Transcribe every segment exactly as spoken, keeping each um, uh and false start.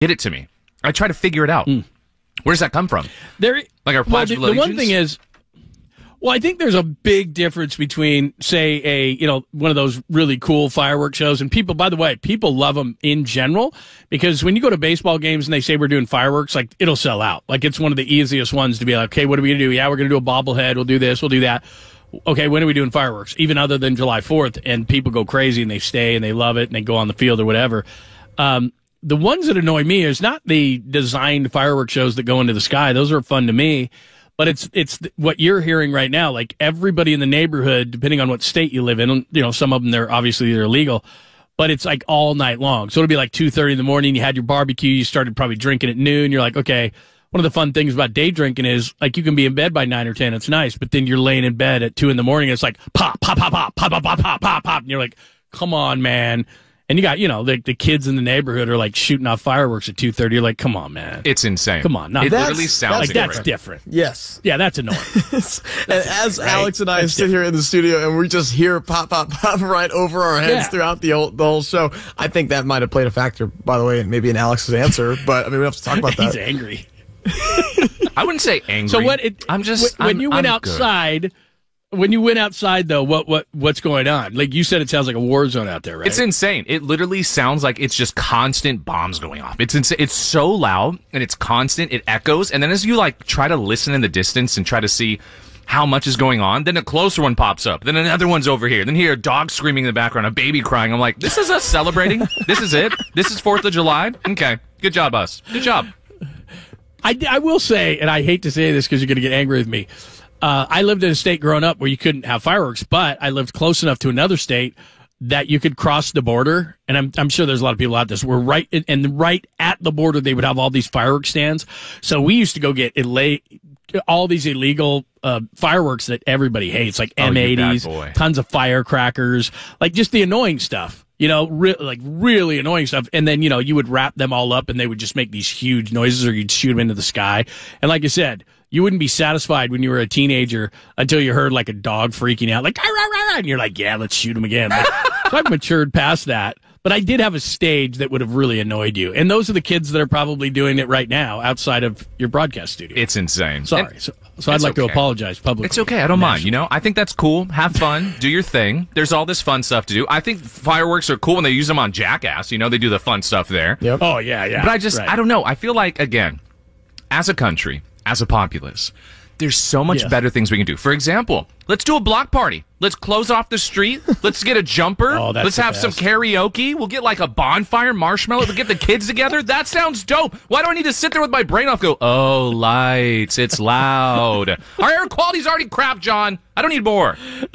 Get it to me. I try to figure it out. Mm. Where does that come from? There, like our well, Pledge the, of Allegiance? the one thing is, well, I think there's a big difference between, say, a you know one of those really cool fireworks shows, and people. By the way, people love them in general because when you go to baseball games and they say we're doing fireworks, like it'll sell out. Like it's one of the easiest ones to be like, okay, what are we gonna do? Yeah, we're gonna do a bobblehead. We'll do this. We'll do that. Okay, when are we doing fireworks? Even other than July fourth, and people go crazy and they stay and they love it and they go on the field or whatever. Um, the ones that annoy me is not the designed fireworks shows that go into the sky. Those are fun to me. But it's it's what you're hearing right now. Like everybody in the neighborhood, depending on what state you live in, you know, some of them they're obviously they're illegal, but it's like all night long. So it'll be like two thirty in the morning. You had your barbecue. You started probably drinking at noon. You're like, okay. One of the fun things about day drinking is like you can be in bed by nine or ten. It's nice, but then you're laying in bed at two in the morning. It's like pop, pop, pop, pop, pop, pop, pop, pop, pop, pop, and you're like, come on, man. And you got, you know, the, the kids in the neighborhood are like shooting off fireworks at two thirty. You're like, come on, man. It's insane. Come on. No, it literally sounds like different. That's different. Yes. Yeah, that's annoying. that's and as right? Alex and I that's sit different. here in the studio and we just hear pop, pop, pop right over our heads Yeah. throughout the whole, the whole show, I think that might have played a factor, by the way, maybe in Alex's answer. But I mean, we have to talk about that. He's angry. I wouldn't say angry. So what? It, I'm just when I'm, you went I'm outside. Good. When you went outside, though, what what what's going on? Like you said, it sounds like a war zone out there, right? It's insane. It literally sounds like it's just constant bombs going off. It's ins- It's so loud and it's constant. It echoes, and then as you like try to listen in the distance and try to see how much is going on, then a closer one pops up. Then another one's over here. Then you hear a dog screaming in the background, a baby crying. I'm like, this is us celebrating. This is it. This is Fourth of July. Okay, good job, us. Good job. I, I will say, and I hate to say this because you're going to get angry with me. Uh, I lived in a state growing up where you couldn't have fireworks, but I lived close enough to another state that you could cross the border. And I'm, I'm sure there's a lot of people out there. We're right, in, and right at the border, they would have all these fireworks stands. So we used to go get illa- all these illegal uh, fireworks that everybody hates, like Oh, M you bad eighties, boy. tons of firecrackers, like just the annoying stuff. You know, re- like really annoying stuff. And then, you know, you would wrap them all up and they would just make these huge noises or you'd shoot them into the sky. And like I said, you wouldn't be satisfied when you were a teenager until you heard like a dog freaking out, like, "Rah, rah, rah," and you're like, yeah, let's shoot him again. Like, so I've matured past that. But I did have a stage that would have really annoyed you. And those are the kids that are probably doing it right now outside of your broadcast studio. It's insane. Sorry. And so so I'd it's like to okay. apologize publicly. It's okay. I don't mind. You know, I think that's cool. Have fun. Do your thing. There's all this fun stuff to do. I think fireworks are cool when they use them on Jackass. You know, they do the fun stuff there. Yep. Oh, yeah, yeah. But I just, Right. I don't know. I feel like, again, as a country, as a populace, there's so much Yes. better things we can do. For example, let's do a block party. Let's close off the street. Let's get a jumper. Oh, that's Let's the have some best. karaoke. We'll get like a bonfire, marshmallow. We'll get the kids together. That sounds dope. Why do I need to sit there with my brain off go, oh, lights, it's loud. Our air quality's already crap, John. I don't need more.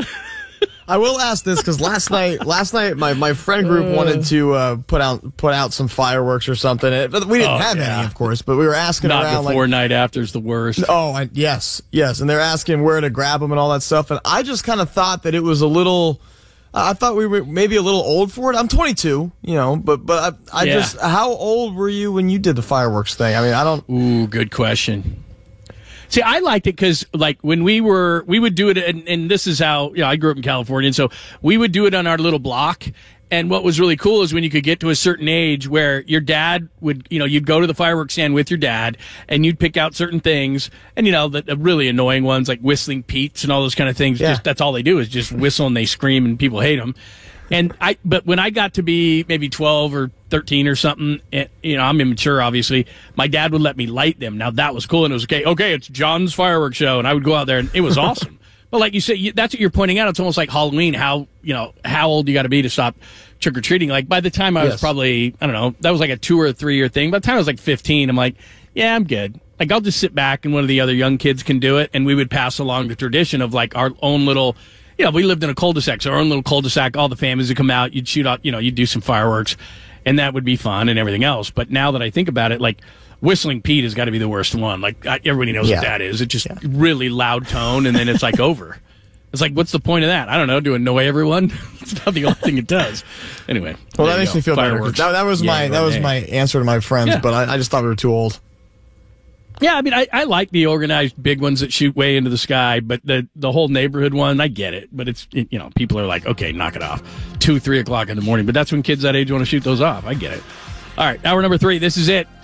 I will ask this because last night, last night my, my friend group wanted to uh, put out put out some fireworks or something. And we didn't Oh, have yeah. any, of course, but we were asking Not around. before like, night after is the worst. oh, I, yes, yes, and they're asking where to grab them and all that stuff. And I just kind of thought that it was a little. I thought we were maybe a little old for it. I'm twenty-two, you know, but but I, I Yeah. just. How old were you when you did the fireworks thing? I mean, I don't. Ooh, good question. See, I liked it because, like, when we were, we would do it, and, and this is how, you know, I grew up in California, and so we would do it on our little block. And what was really cool is when you could get to a certain age where your dad would, you know, you'd go to the fireworks stand with your dad, and you'd pick out certain things, and, you know, the, the really annoying ones, like Whistling Pete's and all those kind of things, Yeah. just that's all they do is just whistle and they scream and people hate them. And I, but when I got to be maybe twelve or thirteen or something, and, you know, I'm immature, obviously. My dad would let me light them. Now that was cool, and it was okay. Okay, it's John's fireworks show, and I would go out there, and it was awesome. But like you said, you, that's what you're pointing out. It's almost like Halloween. How you know how old you got to be to stop trick or treating? Like by the time I was Yes. probably, I don't know, that was like a two or a three year thing. By the time I was like fifteen, I'm like, yeah, I'm good. Like I'll just sit back, and one of the other young kids can do it, and we would pass along the tradition of like our own little. You know, we lived in a cul-de-sac, so our own little cul-de-sac, all the families would come out, you'd shoot out, you know, you'd do some fireworks, and that would be fun and everything else. But now that I think about it, like, Whistling Pete has got to be the worst one. Like, I, everybody knows Yeah. what that is. It's just really loud tone, and then it's like over. It's like, what's the point of that? I don't know, to annoy everyone? It's not the only thing it does. Anyway. Well, there that you makes go. me feel better. 'cause Fireworks. That, that was Yeah, my that was right. my answer to my friends, Yeah. but I, I just thought we were too old. Yeah, I mean, I, I like the organized big ones that shoot way into the sky, but the the whole neighborhood one, I get it. But it's, it, you know, people are like, okay, knock it off. Two, three o'clock in the morning. But that's when kids that age want to shoot those off. I get it. All right, hour number three. This is it.